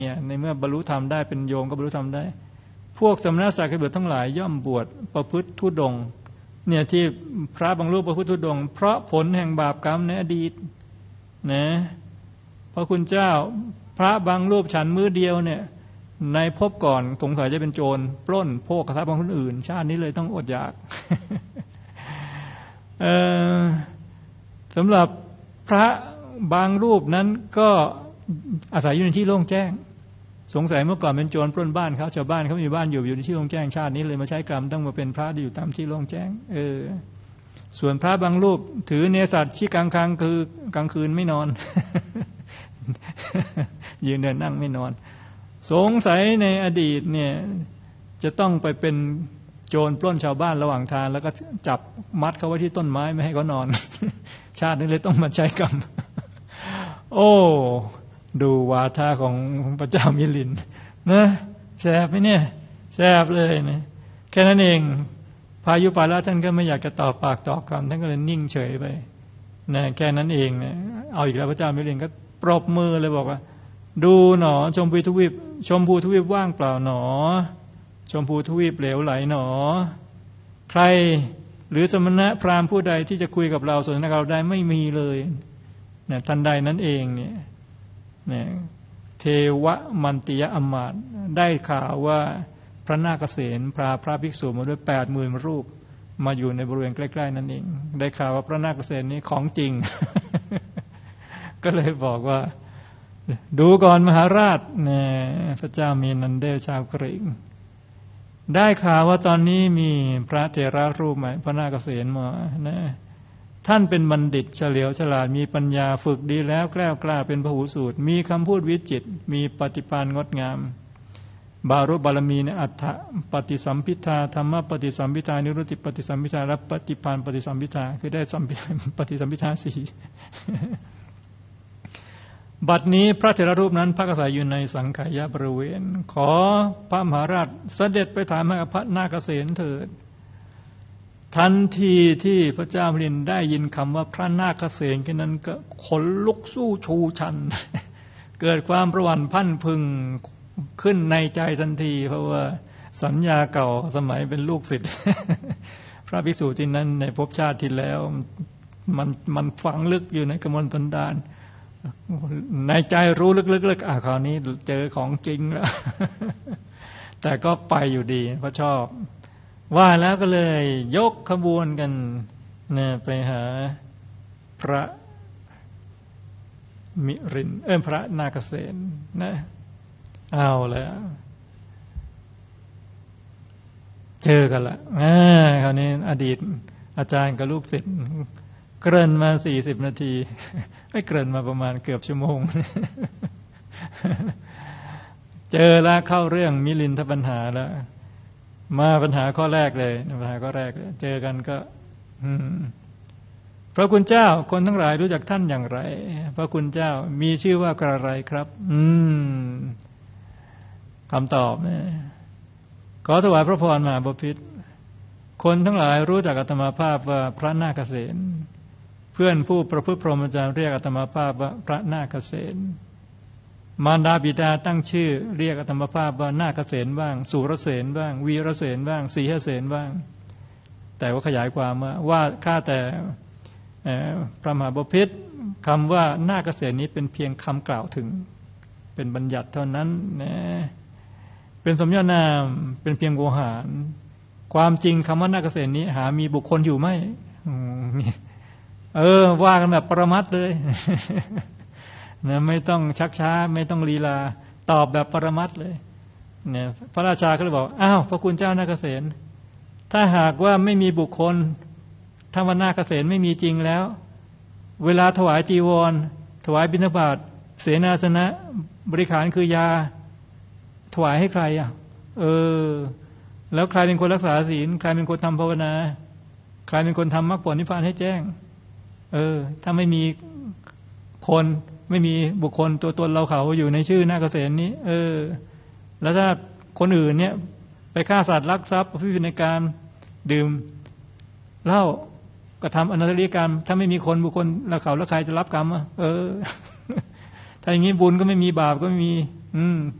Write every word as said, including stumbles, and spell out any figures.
เนี่ยในเมื่อบรรลุธรรมได้เป็นโยมก็บรรลุธรรมได้พวกสมณศักดิ์บุตรทั้งหลายย่อมบวชประพฤติทุดงค์เนี่ยที่พระบางรูปประพฤติทุดงค์เพราะผลแห่งบาปกรรมในอดีตนะพระคุณเจ้าพระบางรูปฉันมื้อเดียวเนี่ยในภพก่อนสงสัยจะเป็นโจรปล้นโภคทรัพย์ของคนอื่นชาตินี้เลยต้องอดอยาก สำหรับพระบางรูปนั้นก็อาศัยอยู่ในที่โล่งแจ้งสงสัยเมื่อก่อนเป็นโจรปล้นบ้านเขาชาวบ้านเขามีบ้านอยู่อยู่ในที่โล่งแจ้งชาตินี้เลยมาใช้กรรมต้องมาเป็นพระที่อยู่ตามที่โล่งแจ้งเออส่วนพระบางรูปถือเนสัตที่กลางคืนคือกลางคืนไม่นอน ยืนเดินนั่งไม่นอนสงสัยในอดีตเนี่ยจะต้องไปเป็นโจรปล้นชาวบ้านระหว่างทางแล้วก็จับมัดเขาไว้ที่ต้นไม้ไม่ให้เขานอน ชาตินี้เลยต้องมาใช้กรรม โอ้ดูวาทะของพระเจ้ามิลินนะแสบไหมเนี่ยแสบเลยนะแค่นั้นเองพายุปาละท่านก็ไม่อยากจะตอบปากตอบคำท่านก็เลยนิ่งเฉยไปนะแค่นั้นเองนะเอาอีกแล้วพระเจ้ามิลินก็ปรบมือเลยบอกว่าดูหนอชมพูทวีปชมพูทวีปว่างเปล่าหนอชมพูทวีปเหลวไหลหนอใครหรือสมณะพราหมณ์ผู้ใดที่จะคุยกับเราสนทนากับเราได้ไม่มีเลยนะทันใดนั้นเองเนี่ยนะเทวมันติยอมาตย์ได้ข่าวว่าพระนาคเษนพาพระภิกษุมาด้วยแปดหมื่นรูปมาอยู่ในบริเวณใกล้ๆนั่นเองได้ข่าวว่าพระนาคเษนนี้ของจริง ก็เลยบอกว่าดูก่อนมหาราชเนี่ยพระเจ้ามีนันเดชาวกรีกได้ข่าวว่าตอนนี้มีพระเถระรูปใหม่พระนาคเษนมานะท่านเป็นบัณฑิตเฉลียวฉลาดมีปัญญาฝึกดีแล้วแกล้วกล้าเป็นพหูสูตรมีคำพูดวิจิตรมีปฏิภาณงดงามบารุบารมีในอัฏฐปฏิสัมพิทาธรรมปฏิสัมพิทานิรุตติปฏิสัมพิทาและปฏิภาณปฏิสัมพิทาคือได้สัมปฏิสัมพิทาสี่ บัดนี้พระเถระรูปนั้นพักอาศัยอยู่ในสังขายะบริเวณขอพระมหาราชเสด็จไปถามให้พระนาคเษนเถิดทันทีที่พระเจ้ามิลินได้ยินคำว่าพระนาคเษนแค่นั้นก็ขนลุกสู้ชูชัน เกิดความประหวั่นพันพึงขึ้นในใจทันทีเพราะว่าสัญญาเก่าสมัยเป็นลูกศิษย์ พระภิกษุที่นั้นในภพชาติที่แล้วมันมันฝังลึกอยู่ในกมลตันดารในใจรู้ลึกๆอ่ะคราวนี้เจอของจริงแล้ว แต่ก็ไปอยู่ดีเพราะชอบว่าแล้วก็เลยยกขบวนกันเนี่ยไปหาพระมิรินเอ้ยพระนาคเษนนะเอาแล้วเจอกันละอ่าคราวนี้อดีตอาจารย์กับลูกศิษย์เกริ่นมาสี่สิบนาทีไม่เกริ่นมาประมาณเกือบชั่วโมง เจอแล้วเข้าเรื่องมิลินทปัญหาแล้วมาปัญหาข้อแรกเลยปัญหาข้อแรกเลยเจอกันก็พระคุณเจ้าคนทั้งหลายรู้จักท่านอย่างไรพระคุณเจ้ามีชื่อว่าอะไรครับอืมคำตอบเนี่ยขอถวายพระพรมหาบพิตรคนทั้งหลายรู้จักอาตมาภาพว่าพระนาคเษนเพื่อนผู้ประพฤติพรหมจรรย์เรียกอาตมาภาพว่าพระนาคเษนมารดาบิดาตั้งชื่อเรียกอาตมาภาพว่านาคเษนบ้างสุรเษนบ้างวีรเษนบ้างสีหเษนบ้างแต่ว่าขยายความว่าว่าข้าแต่พระมหาบพิตรคำว่านาคเษนนี้เป็นเพียงคำกล่าวถึงเป็นบัญญัติเท่านั้นนะเป็นสมญานามเป็นเพียงโวหารความจริงคำว่านาคเษนนี้หามีบุคคลอยู่ไหมเออว่ากันแบบปรมัตถ์เลยนะไม่ต้องชักช้าไม่ต้องลีลาตอบแบบปรมัตถ์เลยเนี่ยพระราชาก็เลยบอกอ้าวพระคุณเจ้านาคเษนถ้าหากว่าไม่มีบุคคลถ้าว่านาคเษนไม่มีจริงแล้วเวลาถวายจีวรถวายบิณฑบาตเสนาสนะบริขารคือยาถวายให้ใครอ่ะเออแล้วใครเป็นคนรักษาศีลใครเป็นคนทำภาวนาใครเป็นคนทำมรรคผลนิพพานให้แจ้งเออถ้าไม่มีคนไม่มีบุคคลตัวตนเราเขาอยู่ในชื่อนาคเษนนี้เออแล้วถ้าคนอื่นเนี่ยไปฆ่าสัตว์ลักทรัพย์พิพิธการดื่มเหล้ากระทำอนาถริกรรมถ้าไม่มีคนบุคคลเราเขาแล้วใครจะรับกรรมอ่ะเออถ้าอย่างนี้บุญก็ไม่มีบาปก็ไม่มี อืม